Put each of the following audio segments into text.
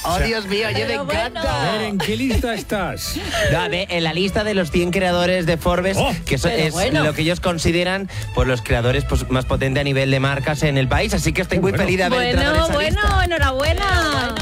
Oh, Dios mío, oye, me encanta. A ver, ¿en qué lista estás? No, en la lista de los 100 creadores de Forbes, que es lo que ellos consideran pues, los creadores pues, más potentes a nivel de marcas en el país. Así que estoy muy feliz de haber entrado en esa lista. Enhorabuena.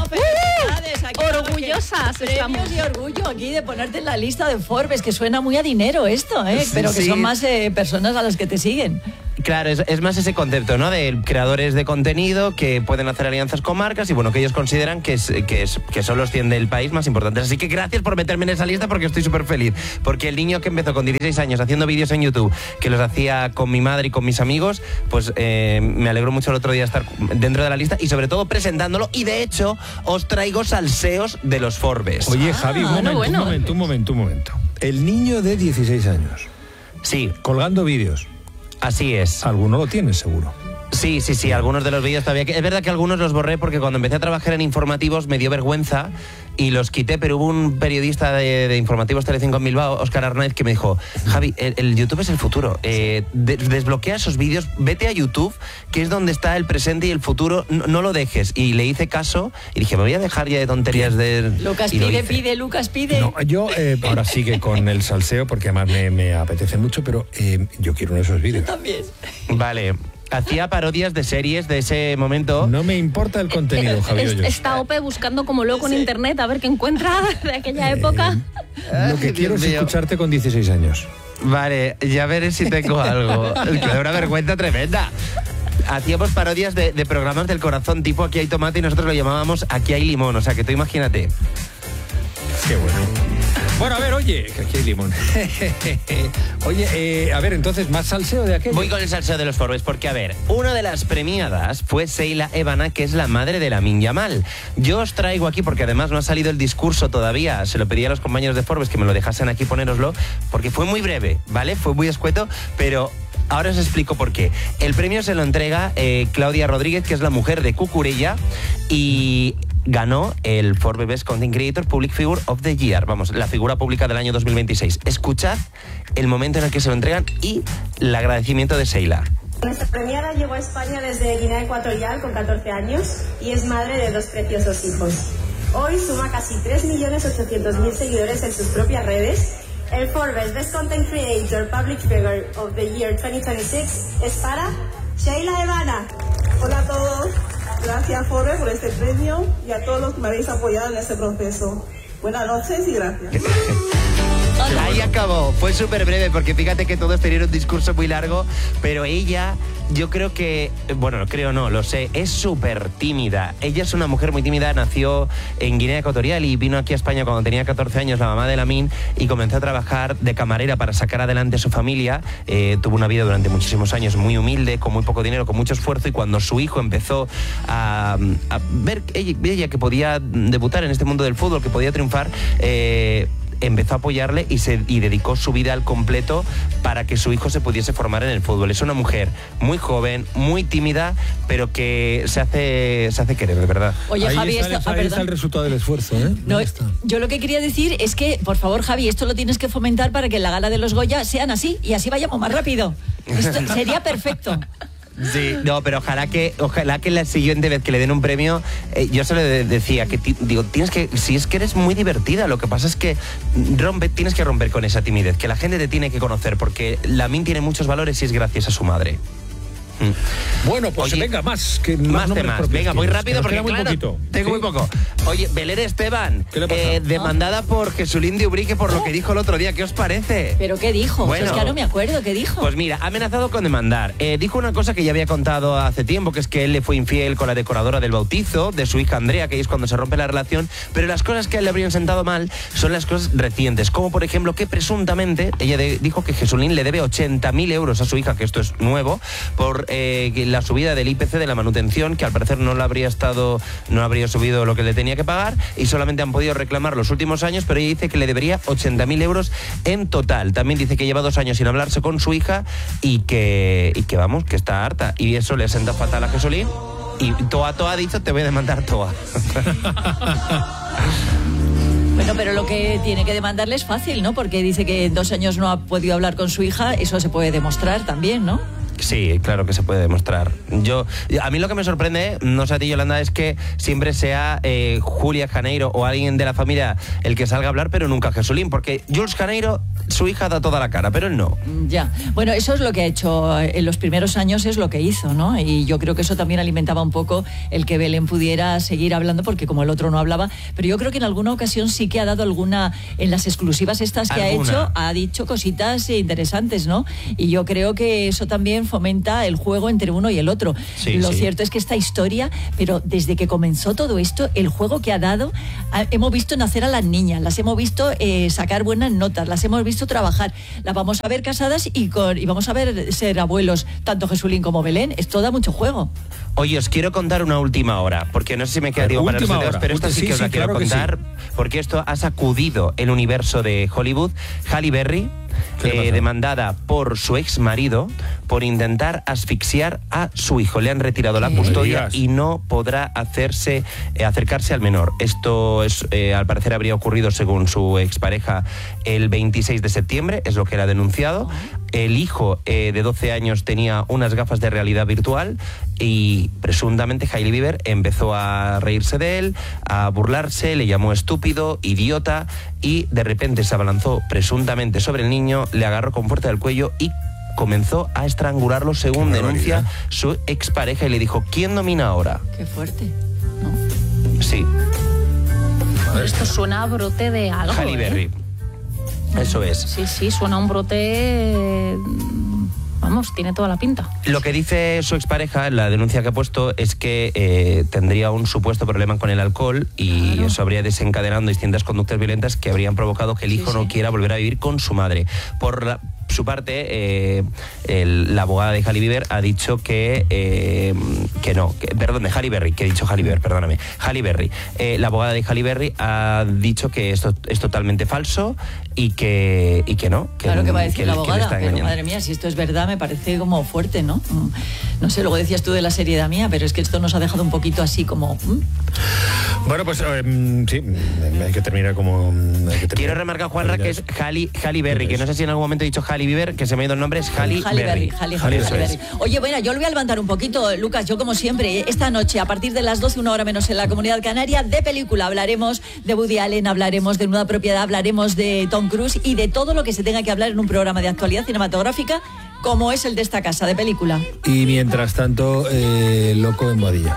Orgullosas estamos. Premios y orgullo aquí de ponerte en la lista de Forbes, que suena muy a dinero esto, ¿eh? Pero que son más personas a las que te siguen. Claro, es más ese concepto, ¿no? De creadores de contenido que pueden hacer alianzas con marcas y bueno, que ellos consideran que son los 100 del país más importantes. Así que gracias por meterme en esa lista porque estoy súper feliz. Porque el niño que empezó con 16 años haciendo vídeos en YouTube, que los hacía con mi madre y con mis amigos, pues me alegró mucho el otro día estar dentro de la lista y sobre todo presentándolo. Y de hecho, os traigo salseos de los Forbes. Oye, Javi, un momento. El niño de 16 años. Sí. Colgando vídeos. Así es. Alguno lo tienes, seguro. Sí, algunos de los vídeos todavía. Es verdad que algunos los borré porque cuando empecé a trabajar en informativos me dio vergüenza y los quité, pero hubo un periodista de Informativos Telecinco en Bilbao, Óscar Arnaiz, que me dijo, Javi, el YouTube es el futuro. Desbloquea esos vídeos, vete a YouTube, que es donde está el presente y el futuro, no lo dejes. Y le hice caso y dije, me voy a dejar ya de tonterías de... Lucas pide. No, yo ahora sigue con el salseo porque además me apetece mucho, pero yo quiero uno de esos vídeos. Yo también. Vale. Hacía parodias de series de ese momento. No me importa el contenido, Javier. Está Ope buscando como loco en internet a ver qué encuentra de aquella época. Lo que quiero es escucharte con 16 años. Vale, ya veré si tengo algo. Que da una vergüenza tremenda. Hacíamos parodias de programas del corazón, tipo Aquí hay tomate y nosotros lo llamábamos Aquí hay limón. O sea, que tú imagínate. Qué bueno. Bueno, a ver, oye, que aquí hay limón. Oye, a ver, entonces, ¿más salseo de aquello? Voy con el salseo de los Forbes, porque, a ver, una de las premiadas fue Sheila Evana, que es la madre de Lamine Yamal. Yo os traigo aquí, porque además no ha salido el discurso todavía, se lo pedí a los compañeros de Forbes que me lo dejasen aquí, ponéroslo, porque fue muy breve, ¿vale? Fue muy escueto, pero... Ahora os explico por qué. El premio se lo entrega Claudia Rodríguez, que es la mujer de Cucurella, y ganó el Forbes Best Content Creator Public Figure of the Year. Vamos, la figura pública del año 2026. Escuchad el momento en el que se lo entregan y el agradecimiento de Sheila. Nuestra premiada llegó a España desde Guinea Ecuatorial con 14 años y es madre de 2 preciosos hijos. Hoy suma casi 3.800.000 seguidores en sus propias redes. El Forbes Best Content Creator Public Figure of the Year 2026 es para Sheila Evana. Hola a todos, gracias Forbes por este premio y a todos los que me habéis apoyado en este proceso. Buenas noches y gracias. Ahí acabó, fue súper breve porque fíjate que todos tenían un discurso muy largo, pero ella, yo creo que, bueno, no, lo sé, es súper tímida. Ella es una mujer muy tímida, nació en Guinea Ecuatorial y vino aquí a España cuando tenía 14 años, la mamá de Lamine, y comenzó a trabajar de camarera para sacar adelante a su familia. Tuvo una vida durante muchísimos años muy humilde, con muy poco dinero, con mucho esfuerzo, y cuando su hijo empezó a ver ella que podía debutar en este mundo del fútbol, que podía triunfar, empezó a apoyarle y dedicó su vida al completo para que su hijo se pudiese formar en el fútbol. Es una mujer muy joven, muy tímida, pero que se hace querer, de verdad. Oye, ahí Javi, ahí está el resultado del esfuerzo, ¿eh? No, yo lo que quería decir es que, por favor, Javi, esto lo tienes que fomentar para que en la gala de los Goya sean así y así vayamos más rápido. Esto sería perfecto. Sí, no, pero ojalá que la siguiente vez que le den un premio, yo se lo decía, que tienes que, si es que eres muy divertida, lo que pasa es que tienes que romper con esa timidez, que la gente te tiene que conocer, porque Lamine tiene muchos valores y es gracias a su madre. Bueno, pues oye, venga, más temas. Venga, muy rápido porque muy claro, poquito. Tengo muy poco. Oye, Belén Esteban, demandada por Jesulín de Ubrique por lo que dijo el otro día. ¿Qué os parece? ¿Pero qué dijo? Bueno, es que no me acuerdo, ¿qué dijo? Pues mira, ha amenazado con demandar. Dijo una cosa que ya había contado hace tiempo, que es que él le fue infiel con la decoradora del bautizo de su hija Andrea, que es cuando se rompe la relación, pero las cosas que a él le habrían sentado mal son las cosas recientes, como por ejemplo que presuntamente ella dijo que Jesulín le debe 80.000 euros a su hija, que esto es nuevo, por la subida del IPC de la manutención, que al parecer no habría subido lo que le tenía que pagar y solamente han podido reclamar los últimos años, pero ella dice que le debería 80.000 euros en total. También dice que lleva 2 años sin hablarse con su hija y que vamos, que está harta, y eso le sienta fatal a Jesulín, y Toa ha dicho, te voy a demandar Toa. Bueno, pero lo que tiene que demandarle es fácil, ¿no? Porque dice que en 2 años no ha podido hablar con su hija, eso se puede demostrar también, ¿no? Sí, claro que se puede demostrar. A mí lo que me sorprende, no sé a ti, Yolanda, es que siempre sea Julia Janeiro o alguien de la familia el que salga a hablar, pero nunca Jesulín, porque Jules Janeiro, su hija da toda la cara, pero él no. Ya, bueno, eso es lo que ha hecho en los primeros años, es lo que hizo, ¿no? Y yo creo que eso también alimentaba un poco el que Belén pudiera seguir hablando, porque como el otro no hablaba, pero yo creo que en alguna ocasión sí que ha dado alguna, en las exclusivas estas que ha hecho, ha dicho cositas interesantes, ¿no? Y yo creo que eso también fomenta el juego entre uno y el otro. Sí, lo cierto es que esta historia, pero desde que comenzó todo esto, el juego que ha dado, hemos visto nacer a las niñas, las hemos visto sacar buenas notas, las hemos visto trabajar, las vamos a ver casadas y vamos a ver ser abuelos, tanto Jesulín como Belén. Esto da mucho juego. Oye, os quiero contar una última hora, porque no sé si me queda tiempo para los videos, pero esta sí que os la quiero contar, porque esto ha sacudido el universo de Hollywood. Halle Berry, demandada por su ex marido por intentar asfixiar a su hijo. Le han retirado la custodia y no podrá acercarse al menor. Esto es, al parecer habría ocurrido, según su expareja, el 26 de septiembre, es lo que era denunciado. El hijo de 12 años tenía unas gafas de realidad virtual y presuntamente Hailey Bieber empezó a reírse de él, a burlarse, le llamó estúpido, idiota, y de repente se abalanzó presuntamente sobre el niño, le agarró con fuerza del cuello y comenzó a estrangularlo, según denuncia su expareja, y le dijo: ¿quién domina ahora? Qué fuerte, ¿no? Sí. Esto suena a brote de algo. Halle Berry. Eso es. Sí, suena a un brote... Vamos, tiene toda la pinta. Lo que dice su expareja en la denuncia que ha puesto es que tendría un supuesto problema con el alcohol y eso habría desencadenado distintas conductas violentas que habrían provocado que el hijo no quiera volver a vivir con su madre. Por su parte, la abogada de Halle Bieber ha dicho que no, perdón, de Halle Berry, que he dicho Halle Bieber, perdóname, Halle Berry. La abogada de Halle Berry ha dicho que esto es totalmente falso y que no. Claro que va a decir la abogada, pero madre mía, si esto es verdad me parece como fuerte, ¿no? No sé, luego decías tú de la seriedad mía, pero es que esto nos ha dejado un poquito así como... Bueno, pues sí, hay que terminar como... Quiero remarcar, Juanra, que es Halle Berry, que no sé si en algún momento he dicho Halle Bieber, que se me ha ido el nombre, es Halle Berry. Halle Berry. Oye, bueno, yo lo voy a levantar un poquito, Lucas, yo como siempre, esta noche, a partir de las 12, una hora menos en la Comunidad Canaria, de película. Hablaremos de Woody Allen, hablaremos de Nueva Propiedad, hablaremos de Tom Cruise y de todo lo que se tenga que hablar en un programa de actualidad cinematográfica como es el de esta casa, de película. Y mientras tanto, Loco en Boadilla.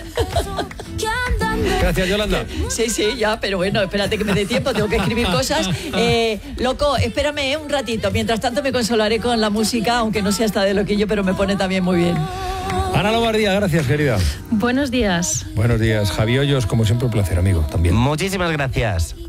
Gracias, Yolanda. Sí, ya, pero bueno, espérate que me dé tiempo, tengo que escribir cosas. Loco, espérame un ratito. Mientras tanto me consolaré con la música, aunque no sea hasta de loquillo, pero me pone también muy bien. Ana Lombardía, gracias, querida. Buenos días. Buenos días. Javi Hoyos, como siempre, un placer, amigo, también. Muchísimas gracias.